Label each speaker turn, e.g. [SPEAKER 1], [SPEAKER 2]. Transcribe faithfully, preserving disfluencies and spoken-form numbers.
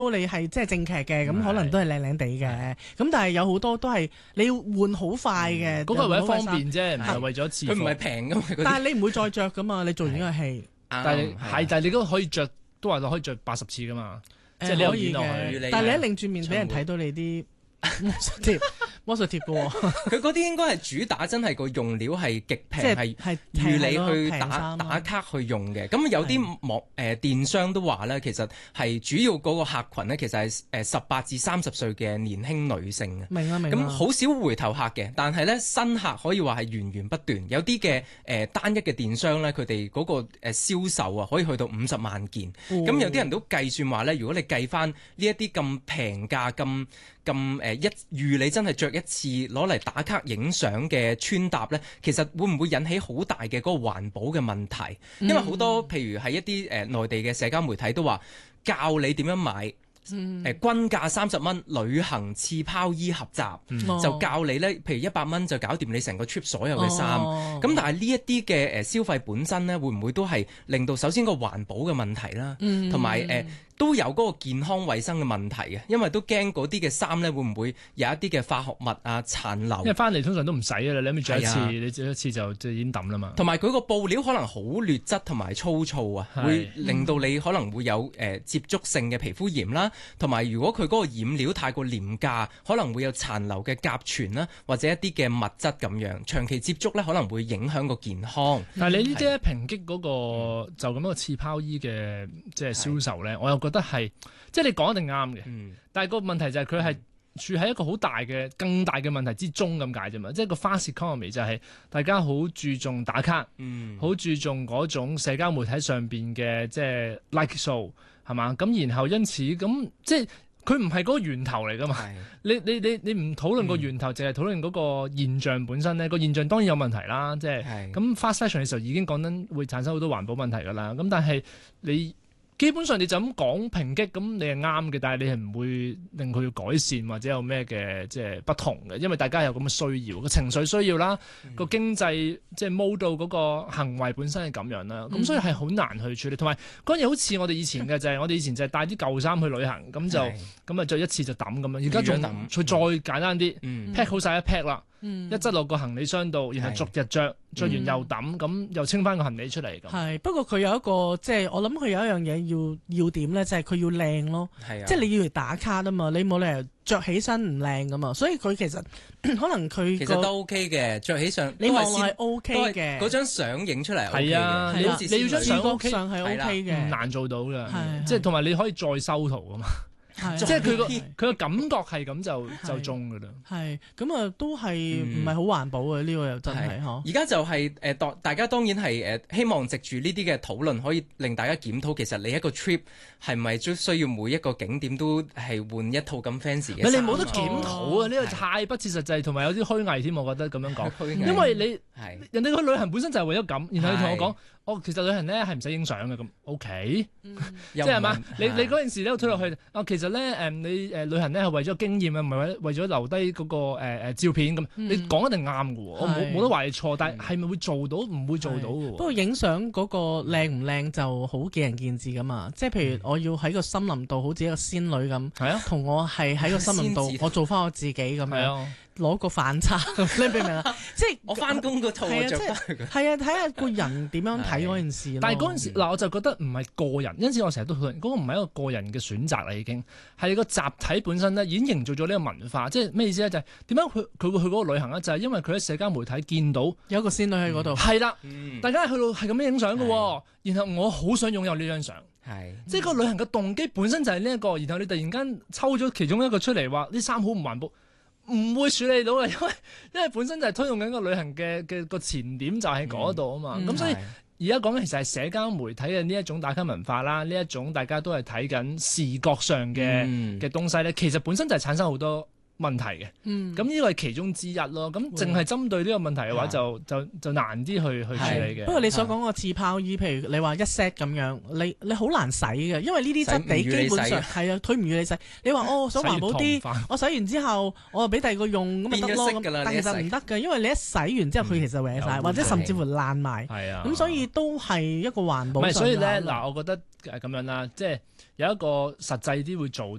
[SPEAKER 1] 你係即係正劇嘅，咁可能都係靚靚地嘅。咁但係有好多都係你要換好快嘅。
[SPEAKER 2] 嗰個係為咗方便啫，唔係為咗次貨。
[SPEAKER 3] 佢唔係平噶嘛。
[SPEAKER 1] 但係你唔會再着噶嘛？你做完呢個戲，
[SPEAKER 2] 但係係但係你都可以着，都話可以着八十次噶嘛。即係你可以嘅，
[SPEAKER 1] 但係你一擰轉面俾人睇到你啲魔術貼，魔術貼嘅喎。
[SPEAKER 3] 佢嗰啲應該係主打，真係個用料係極平，係
[SPEAKER 1] 係
[SPEAKER 3] 預你去打打卡去用嘅。咁有啲網誒電商都話咧，其實係主要嗰個客群咧，其實係誒十八至三十歲嘅年輕女性嘅。
[SPEAKER 1] 明啊明啊。
[SPEAKER 3] 咁好少回頭客嘅，但係咧新客可以話係源源不斷。有啲嘅誒單一嘅電商咧，佢哋嗰個誒銷售啊，可以去到五十萬件。咁、哦、有啲人都計算話咧，如果你計翻呢一啲咁平價咁咁誒一預你真係着一次攞嚟打卡影相嘅穿搭呢，其實會唔會引起好大嘅嗰個環保嘅問題？因為好多譬如係一啲誒內地嘅社交媒體都話教你點樣買。嗯，誒均價三十蚊旅行刺拋衣合集，嗯、就教你咧，譬如一百蚊就搞掂你成個 trip 所有嘅衫。咁、哦、但係呢一啲嘅誒消費本身咧，會唔會都係令到首先個環保嘅問題啦，同埋誒都有嗰個健康衛生嘅問題嘅，因為都驚嗰啲嘅衫咧會唔會有一啲嘅化學物啊殘留。因
[SPEAKER 2] 為翻嚟通常都唔使㗎啦，你諗住着一次，啊、你着一次就就已經抌啦嘛。
[SPEAKER 3] 同埋佢個布料可能好劣質同埋粗糙啊，會令到你可能會有誒、呃、接觸性嘅皮膚炎啦。同埋，如果佢嗰個染料太過廉價，可能會有殘留嘅甲醛啦，或者一啲嘅物質咁樣，長期接觸咧可能會影響個健康。
[SPEAKER 2] 但係你呢啲咧抨擊嗰個、嗯、就咁一個刺拋衣嘅即係銷售咧，我又覺得係即係你講一定啱嘅。嗯、但係個問題就係佢係處喺一個好大嘅、更大嘅問題之中咁解啫嘛。即係個 fast economy 就係大家好注重打卡，好、嗯、注重嗰種社交媒體上邊嘅即係 like 數。係嘛？咁然後因此咁，即係佢唔係嗰個源頭嚟噶嘛？你你你你唔討論個源頭，淨係討論嗰個現象本身咧，個現象當然有問題啦。即係咁 fast fashion 嘅時候已經講緊會產生好多環保問題噶啦。咁但係你基本上你就咁講抨擊，咁你係啱嘅，但係你係唔會令佢要改善或者有咩嘅即係不同嘅，因為大家有咁嘅需要，個情緒需要啦，個、嗯、經濟即係 model 嗰個行為本身係咁樣啦，咁、嗯、所以係好難去處理。同埋嗰樣嘢好似我哋以前嘅就係、是、我哋以前就係帶啲舊衫去旅行，咁就咁啊着一次就抌咁樣。而家仲佢再簡單啲 pack 好晒一 pack 啦。嗯、一執落個行李箱度，然後逐日着，着完又抌，咁、嗯、又清翻個行李出嚟。咁
[SPEAKER 1] 係不過佢有一個即係我諗佢有一樣嘢要要點咧，就係、是、佢要靚咯。係啊，即係你要嚟打卡啊嘛，你冇理由着起身唔靚噶嘛。所以佢其實可能佢
[SPEAKER 3] 其實都 OK 嘅，着起上
[SPEAKER 1] 你望係 OK 嘅，
[SPEAKER 3] 嗰張相影出嚟係
[SPEAKER 2] 啊，你你要張相 OK
[SPEAKER 1] 上係 OK 嘅，
[SPEAKER 2] 唔難做到嘅。即係同埋你可以再修圖啊嘛。即係佢個佢個感覺係咁就就中噶啦，係咁啊，都係唔係好環保嘅呢、嗯、個又真係嗬。
[SPEAKER 3] 而家就係、是、誒，當、呃、大家當然係誒、呃，希望藉住呢啲嘅討論，可以令大家檢討，其實你一個 trip 係咪都需要每一個景點都係換一套咁 fancy 嘅？
[SPEAKER 2] 你冇得檢討啊！呢、哦、個太不切實際，同埋有啲虛偽添，我覺得咁樣講。因為你係人哋去旅行本身就係為咗咁，然後你同我講。哦，其實旅行咧係唔使影相嘅咁，OK，、嗯、即係嘛？你你嗰陣時咧推落去，哦，其實咧誒、嗯、你誒、呃、旅行咧係為咗經驗啊，唔係為為咗留低嗰、那個誒誒、呃、照片咁。嗯、你講一定啱嘅喎，我冇冇得話你錯，但係係咪會做到？唔會做到嘅喎。不過
[SPEAKER 1] 影相嗰個靚唔靚就好見仁見智噶嘛。即係譬如我要喺個森林度好似一個仙女咁，同、啊、我係喺個森林度，我做翻我自己咁樣。攞個反差，你明唔明啊？即係
[SPEAKER 3] 我翻工嗰套我着翻佢。
[SPEAKER 1] 係啊，睇下個人點樣睇嗰件事。
[SPEAKER 2] 但係嗰陣時嗱，我就覺得唔係個人，因此我成日都討論嗰個唔係一個個人嘅選擇啦，已經係個集體本身咧，已經營造咗呢個文化。即係咩意思咧？就係點解佢佢會去嗰個旅行咧？就係、是、因為佢喺社交媒體見到
[SPEAKER 1] 有一個仙女喺嗰度。
[SPEAKER 2] 係啦，
[SPEAKER 3] 嗯、
[SPEAKER 2] 大家去到係咁樣影相嘅，然後我好想擁有呢張相。係，即係個旅行嘅動機本身就係呢一個，然後你突然間抽咗其中一個出嚟話啲衫好唔環保。唔會處理到嘅，因為因為本身就係推動緊個旅行嘅嘅個前點就喺嗰度啊嘛，咁、嗯、所以而家講緊其實係社交媒體嘅呢一種打卡文化啦，呢一種大家都係睇緊視覺上嘅嘅、嗯、東西咧，其實本身就係產生好多問題嘅。
[SPEAKER 1] 嗯，
[SPEAKER 2] 咁呢個係其中之一咯。咁淨係針對呢個問題嘅話，就就就難啲去去處理嘅。
[SPEAKER 1] 不過你所講個氣泡衣，譬如你話一 set 咁樣，你你好難洗嘅，因為呢啲質地基本上係啊，佢唔預你洗。你話哦，想環保啲，我洗完之後我俾第二個用咁咪得咯。但其實唔得嘅，因為你一洗完之後，佢其實搲晒，或者甚至乎爛埋。係啊，咁所以都係一個環保。
[SPEAKER 2] 唔係，所以咧嗱，我覺得係咁樣啦，即係有一個實際啲會做到